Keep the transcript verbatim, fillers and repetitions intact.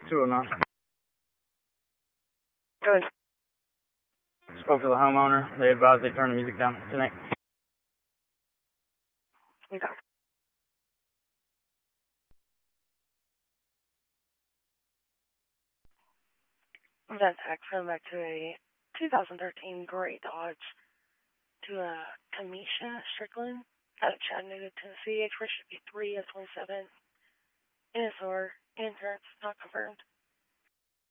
two oh nine. Good. Spoke to the homeowner. They advised they turn the music down tonight. Okay. Then tax him back to a two thousand thirteen Great Dodge to a Kamisha Strickland out of Chattanooga, Tennessee. Expiration should be three of twenty-seven. N S R insurance not confirmed.